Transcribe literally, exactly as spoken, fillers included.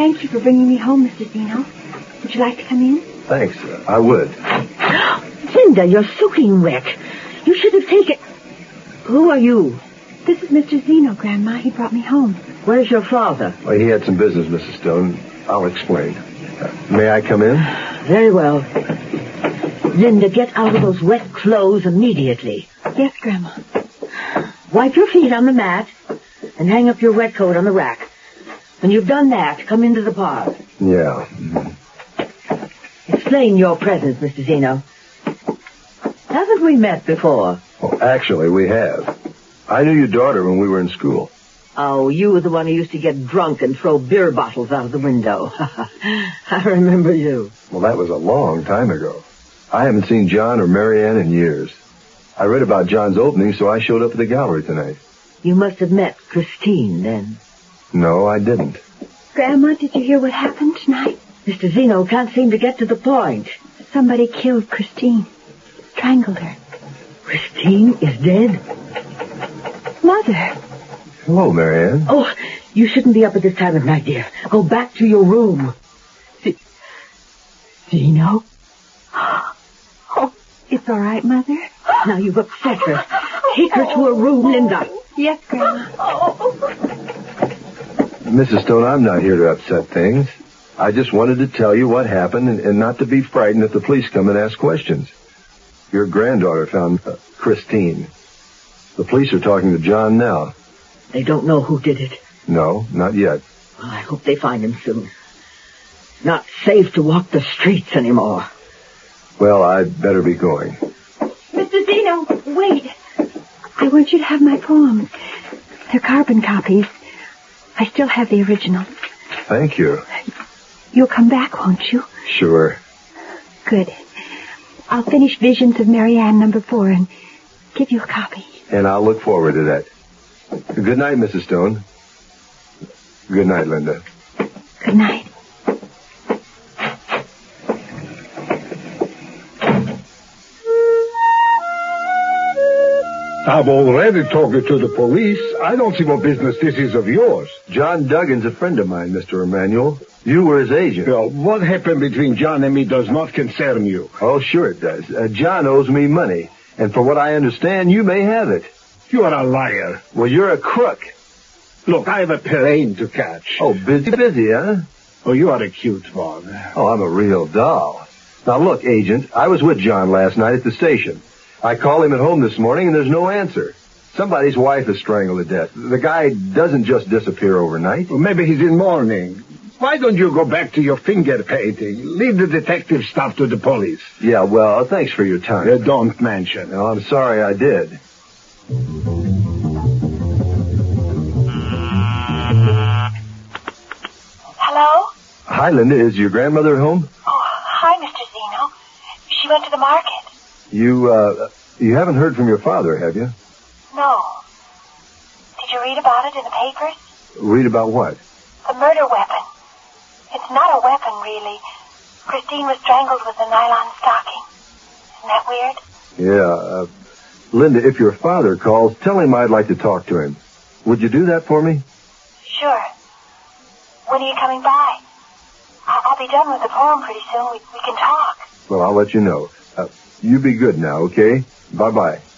Thank you for bringing me home, Mister Zeno. Would you like to come in? Thanks. Uh, I would. Linda, you're soaking wet. You should have taken... Who are you? This is Mister Zeno, Grandma. He brought me home. Where's your father? Well, he had some business, Missus Stone. I'll explain. Uh, may I come in? Very well. Linda, get out of those wet clothes immediately. Yes, Grandma. Wipe your feet on the mat and hang up your wet coat on the rack. When you've done that, come into the parlor. Yeah. Explain your presence, Mister Zeno. Haven't we met before? Well, actually, we have. I knew your daughter when we were in school. Oh, you were the one who used to get drunk and throw beer bottles out of the window. I remember you. Well, that was a long time ago. I haven't seen John or Marianne in years. I read about John's opening, so I showed up at the gallery tonight. You must have met Christine, then. No, I didn't. Grandma, did you hear what happened tonight? Mister Zeno can't seem to get to the point. Somebody killed Christine. Strangled her. Christine is dead? Mother. Hello, Marianne. Oh, you shouldn't be up at this time of night, dear. Go back to your room. Z- Zeno? Oh, it's all right, Mother. Now you've upset her. Take her to her room, Linda. Yes, Grandma. Missus Stone, I'm not here to upset things. I just wanted to tell you what happened and, and not to be frightened if the police come and ask questions. Your granddaughter found uh, Christine. The police are talking to John now. They don't know who did it. No, not yet. Well, I hope they find him soon. It's not safe to walk the streets anymore. Well, I'd better be going. Mister Zeno, wait. I want you to have my poems. They're carbon copies. I still have the original. Thank you. You'll come back, won't you? Sure. Good. I'll finish Visions of Marianne number four and give you a copy. And I'll look forward to that. Good night, Missus Stone. Good night, Linda. Good night. I'm already talking to the police. I don't see what business this is of yours. John Duggan's a friend of mine, Mister Emanuel. You were his agent. Well, what happened between John and me does not concern you. Oh, sure it does. Uh, John owes me money. And for what I understand, you may have it. You are a liar. Well, you're a crook. Look, I have a plane to catch. Oh, busy, busy, huh? Oh, you are a cute one. Oh, I'm a real doll. Now, look, agent, I was with John last night at the station. I called him at home this morning, and there's no answer. Somebody's wife is strangled to death. The guy doesn't just disappear overnight. Well, maybe he's in mourning. Why don't you go back to your finger painting? Leave the detective stuff to the police. Yeah, well, thanks for your time. Uh, don't mention. No, I'm sorry I did. Hello? Hi, Linda. Is your grandmother home? Oh, hi, Mister Zeno. She went to the market. You, uh, you haven't heard from your father, have you? No. Did you read about it in the papers? Read about what? The murder weapon. It's not a weapon, really. Christine was strangled with a nylon stocking. Isn't that weird? Yeah, uh, Linda, if your father calls, tell him I'd like to talk to him. Would you do that for me? Sure. When are you coming by? I- I'll be done with the poem pretty soon. We, we can talk. Well, I'll let you know. Uh, you be good now, okay? Bye-bye.